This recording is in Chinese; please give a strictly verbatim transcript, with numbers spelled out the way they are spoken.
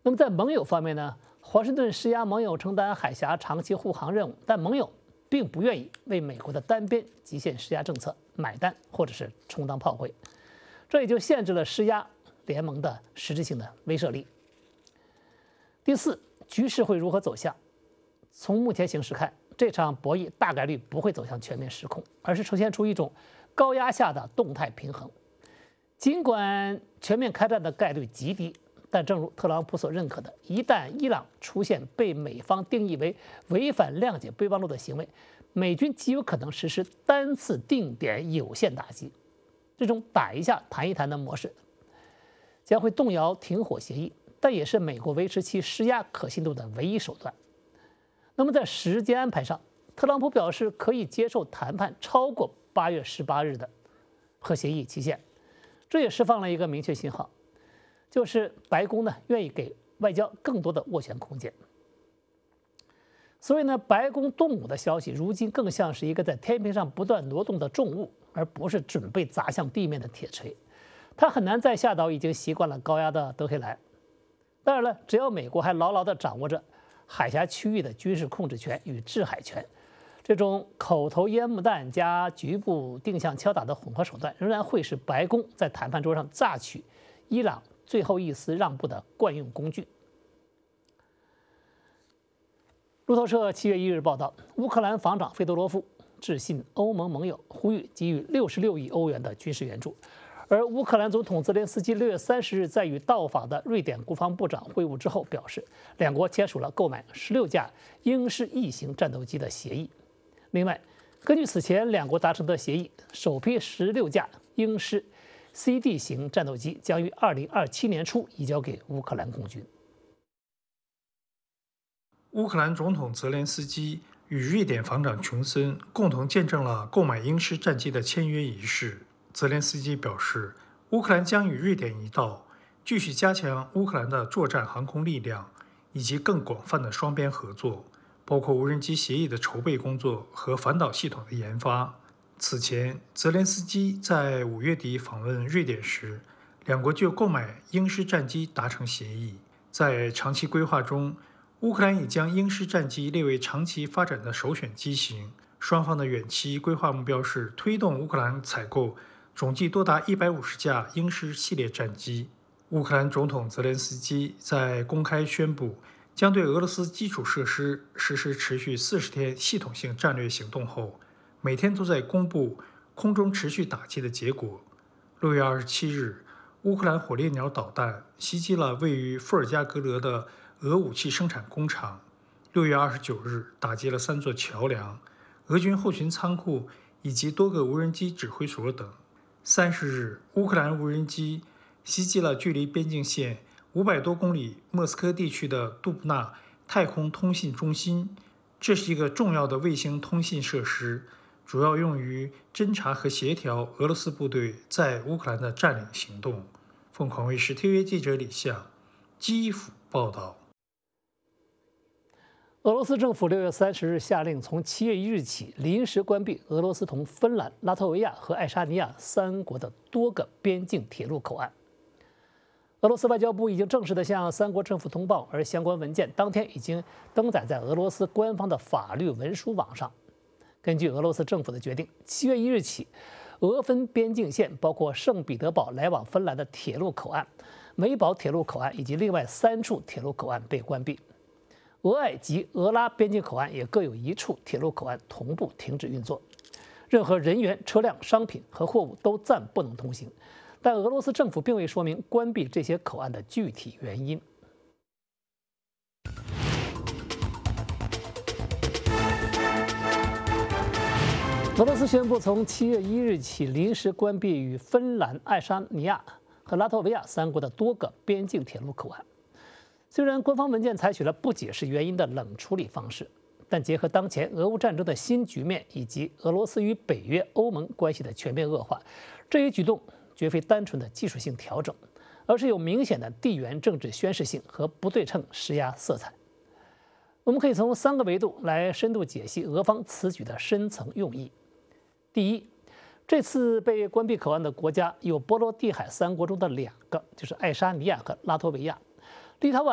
那么在盟友方面呢，华盛顿施压盟友承担海峡长期护航任务，但盟友并不愿意为美国的单边极限施压政策买单，或者是充当炮灰，这也就限制了施压联盟的实质性的威慑力。第四，局势会如何走向？从目前形势看，这场博弈大概率不会走向全面失控，而是呈现出一种高压下的动态平衡。尽管全面开战的概率极低，但正如特朗普所认可的，一旦伊朗出现被美方定义为违反谅解备忘录的行为，美军极有可能实施单次定点有限打击。这种打一下谈一谈的模式将会动摇停火协议，但也是美国维持其施压可信度的唯一手段。那么在时间安排上，特朗普表示可以接受谈判超过八月十八日的核协议期限，这也释放了一个明确信号，就是白宫呢愿意给外交更多的斡旋空间。所以呢，白宫动武的消息如今更像是一个在天平上不断挪动的重物，而不是准备砸向地面的铁锤。它很难再吓倒已经习惯了高压的德黑兰。当然了，只要美国还牢牢地掌握着海峡区域的军事控制权与制海权，这种口头烟幕弹加局部定向敲打的混合手段，仍然会是白宫在谈判桌上榨取伊朗最后一丝让步的惯用工具。路透社七月一日报道，乌克兰防长费多罗夫致信欧盟盟友，呼吁给予六十六亿欧元的军事援助。而乌克兰总统泽连斯基六月三十日在与到访的瑞典国防部长会晤之后表示，两国签署了购买十六架鹰式 E 型战斗机的协议。另外，根据此前两国达成的协议，首批十六架鹰式 C D 型战斗机将于二零二七年初移交给乌克兰空军。 乌克兰总统泽连斯基与瑞典防长琼森共同见证了购买鹰式战机的签约仪式。泽连斯基表示，乌克兰将与瑞典一道继续加强乌克兰的作战航空力量，以及更广泛的双边合作，包括无人机协议的筹备工作和反导系统的研发。此前，泽连斯基在五月底访问瑞典时，两国就购买鹰式战机达成协议。在长期规划中，乌克兰已将鹰式战机列为长期发展的首选机型。双方的远期规划目标是推动乌克兰采购总计多达一百五十架鹰式系列战机。乌克兰总统泽连斯基在公开宣布将对俄罗斯基础设施实施持续四十天系统性战略行动后，每天都在公布空中持续打击的结果。六月二十七日，乌克兰火烈鸟导弹袭击了位于伏尔加格勒的俄武器生产工厂。六月二十九日，打击了三座桥梁、俄军后勤仓库以及多个无人机指挥所等。三十日，乌克兰无人机袭击了距离边境线五百多公里莫斯科地区的杜布纳太空通信中心。这是一个重要的卫星通信设施，主要用于侦察和协调俄罗斯部队在乌克兰的占领行动。凤凰卫视特约记者李向，基辅报道。 俄罗斯政府六月三十日下令，从七月一日起临时关闭俄罗斯同芬兰、拉脱维亚和爱沙尼亚三国的多个边境铁路口岸。俄罗斯外交部已经正式地向三国政府通报，而相关文件当天已经登载在俄罗斯官方的法律文书网上。根据俄罗斯政府的决定，七月一日起，俄芬边境线包括圣彼得堡来往芬兰的铁路口岸、梅堡铁路口岸以及另外三处铁路口岸被关闭。俄爱及俄拉边境口岸也各有一处铁路口岸同步停止运作，任何人员、车辆、商品和货物都暂不能通行。但俄罗斯政府并未说明关闭这些口岸的具体原因。俄罗斯宣布从七月一日起临时关闭与芬兰、爱沙尼亚和拉脱维亚三国的多个边境铁路口岸。虽然官方文件采取了不解释原因的冷处理方式，但结合当前俄乌战争的新局面以及俄罗斯与北约、欧盟关系的全面恶化，这一举动绝非单纯的技术性调整，而是有明显的地缘政治宣示性和不对称施压色彩。我们可以从三个维度来深度解析俄方此举的深层用意。第一，这次被关闭口岸的国家有波罗的海三国中的两个，就是爱沙尼亚和拉脱维亚。立陶宛